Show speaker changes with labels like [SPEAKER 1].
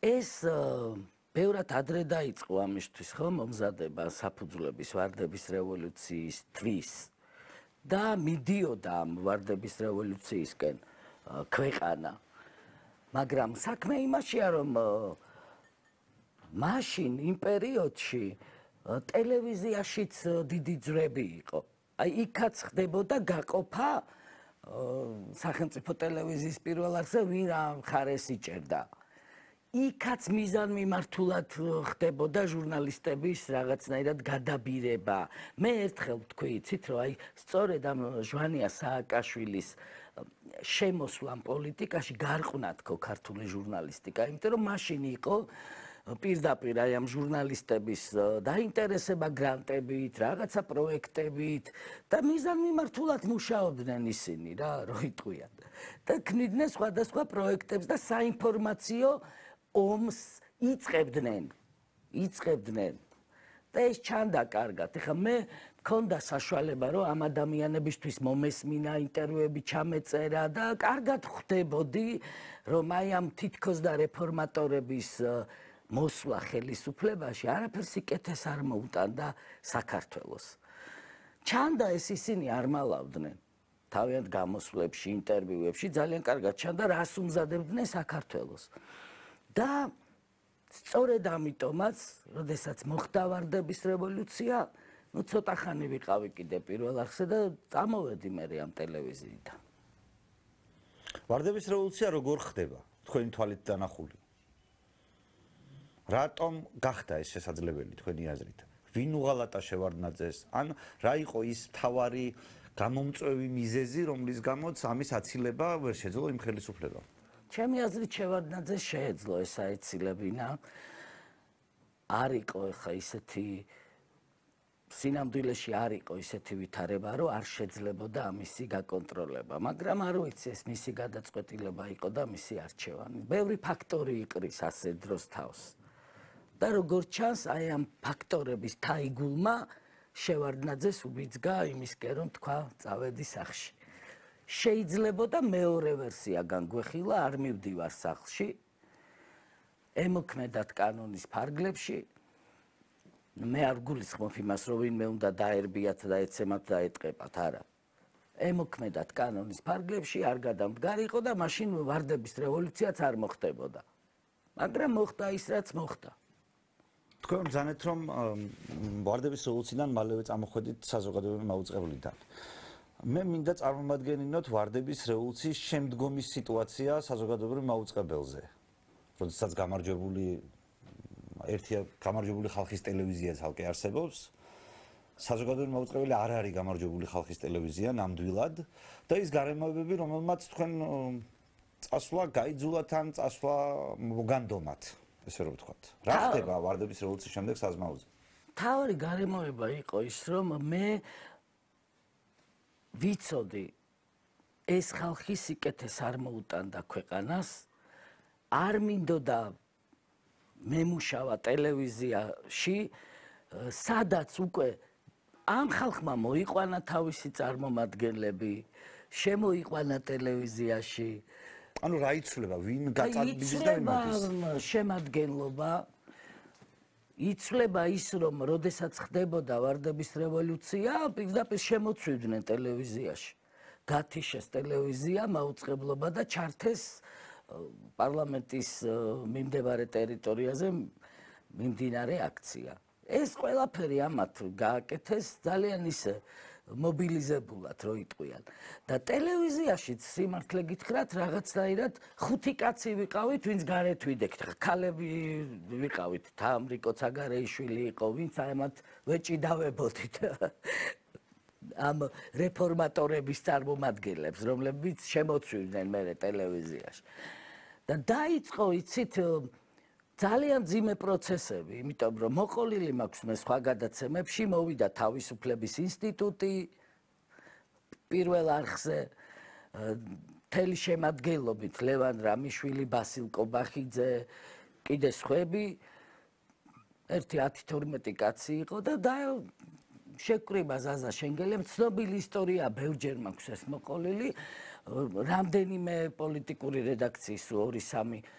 [SPEAKER 1] ეს ბევრად ადრე დაიწყო ამისთვის ხო მომზადება საფუძვლების ვარდების რევოლუციისთვის და მიდიოდა ამ ვარდების რევოლუციისკენ ქვეყანა. მაგრამ საქმე იმაშია, რომ მაშინ იმ პერიოდში ტელევიზიაშიც დიდი ძვრები იყო. აი იქაც ხდებოდა გაყოფა სახელმწიფო ტელევიზიის პირველ არხზე ვინ რა მხარეს იჭერდა. იქაც მიზანმიმართულად ხდებოდა ჟურნალისტების რაღაცნაირად გადაბირება. მე ერთხელ ვთქვი, იცით, რომ აი სწორედ ამ ჟვანია სააკაშვილის შემოსვლამ პოლიტიკაში გარყნა თქო ქართული ჟურნალისტიკა, იმიტომ რომ მაშინ იყო პირდაპირ აი ამ ჟურნალისტების დაინტერესება გრანტებით, რაღაცა პროექტებით და მიზანმიმართულად მუშაობდნენ ისინი რა, რო იტყვიან. და ქმნიდნენ სხვადასხვა პროექტებს და საინფორმაციო ომს იწყებდნენ. და ეს ჩანდა კარგად. ეხლა მე მქონდა საშუალება, რომ ამ ადამიანებისთვის მომესმინა, ინტერვიუები ჩამეწერა და კარგად ხვდებოდი, რომ აი ამ თითქოს და რეფორმატორების მოსვლა ხელისუფლებაში არაფერს იკეთეს არ მოუტანდა საქართველოს. ჩანდა ეს ისინი არ მალავდნენ. თავიანთ გამოსვლებში, ინტერვიუებში ძალიან კარგად ჩანდა, რას უმზადებდნენ საქართველოს. და სწორედ ამიტომაც, როდესაც მოხდა ვარდების რევოლუცია, ცოტა ხანი ვიყავი კიდე პირველ არხზე და წამოვედი მე ამ ტელევიზიიდან.
[SPEAKER 2] ვარდების რევოლუცია როგორ ხდება? თქვენი თვალით დანახული. რატომ გახდა ეს შესაძლებელი თქვენი აზრით? ვინ უღალატა შევარდნაძეს? ან რა იყო ის მთავარი გამომწვევი მიზეზი, რომლის გამოც ამის აცილება ვერ შეძლო იმ ხელისუფლებამ?
[SPEAKER 1] ჩემი აზრით შევარდნაძეს შეეძლო ეს აეცილებინა. არ იყო ხა ისეთი სინამდვილეში არ იყო ისეთი ვითარება, რომ არ შეძლებოდა ამისი გაკონტროლება, მაგრამ არ ვიცი ეს მისი გადაწყვეტილება იყო და მისი არჩევანი. ბევრი ფაქტორი იყრის ასე დროს თავს. და როგორც ჩანს, აი ამ ფაქტორების თაიგულმა შევარდნაძეს უბიძგა იმისკენ, რომ თქვა წავედი სახლში. შეიძლებოდა მეორე ვერსია განგვეხილა, არ მივდივარ სახლში. ემოქმედათ კანონის ფარგლებში. მე არ გულისხმობ იმას, რომ ვინმე უნდა დაერბიათ და ეცემათ და ეტყებათ, არა. ემოქმედათ კანონის ფარგლებში, არ გადამდგარიყო და მაშინ ვარდების რევოლუციაც არ მოხდებოდა. მაგრამ მოხდა ის, რაც მოხდა.
[SPEAKER 2] თქვენ ბრძანეთ, რომ ვარდების რევოლუციიდან მალევე წამოხვედით საზოგადოებრივი მაუწყებლიდან. მე მინდა წარმომადგენინოთ ვარდების რევოლუციის შემდგომი სიტუაცია საზოგადოებრივ მაუწყებელზე. როდესაც გამარჯვებული ხალხის ტელევიზია ცალკე არსებობს, საზოგადოებრივი მაუწყებელი არ არის გამარჯვებული ხალხის ტელევიზია ნამდვილად და ის გარემოებები, რომელმაც თქვენ წასვლა გაიძულათ ან წასვლა მოგანდომათ, ესე რომ ვთქვათ. რა ხდება ვარდების რევოლუციის შემდეგ საზმაოზე?
[SPEAKER 1] თავი გარემოება იყო ის, რომ მე ვიცოდი ეს ხალხი სიკეთეს არ მოუტანდა ქვეყანას, არ მინდოდა მემუშავა ტელევიზიაში, სადაც უკვე ამ ხალხმა მოიყვანა თავისი წარმომადგენლები, შემოიყვანა ტელევიზიაში.
[SPEAKER 2] ანუ რა იცვლება, ვინ გაწარბიძის და ვინ მოდის?
[SPEAKER 1] შემადგენლობა იცვლება ის, რომ როდესაც ხდებოდა ვარდების რევოლუცია, პირდაპირ შემოცვიდნენ ტელევიზიაში. გათიშეს ტელევიზია, მაუწყებლობა და ჩართეს პარლამენტის მიმდებარე ტერიტორიაზე მიმდინარე აქცია. ეს ყველაფერი ამათ გააკეთეს ძალიან ისე მობილიზებულად, რო იტყვიან. და ტელევიზიაშიც სიმართლე გითხრათ, რაღაცნაირად ხუთი კაცი ვიყავით, ვინც გარეთ ვიდექთ. ქალები ვიყავით, თამრიკო ცაგარეიშვილი იყო, ვინც ამათ ვეჭიდავებოდით. ამ რეფორმატორების წარმომადგენლებს, რომლებიც შემოცვიდნენ მერე ტელევიზიაში. და დაიწყო, იცით, ძალიან ძიმე პროცესები, იმიტომ რომ მოყოლილი მაქვს მე სხვა გადაცემებში, მოვიდა თავისუფლების ინსტიტუტი პირველ არხზე, მთელი შემადგენლობით ლევან რამიშვილი, ბასილ კობახიძე, კიდე სხვები, ერთი 10-12 კაცი იყო და შეკვრიბა ზაზა შენგელემ, ცნობილი ისტორია, ბევრჯერ მაქვს ეს მოყოლილი, რამდენიმე პოლიტიკური რედაქციის 2-3